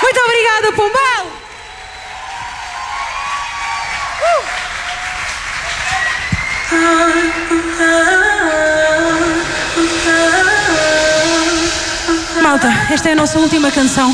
Muito obrigada, Pombal! Malta, esta é a nossa última canção.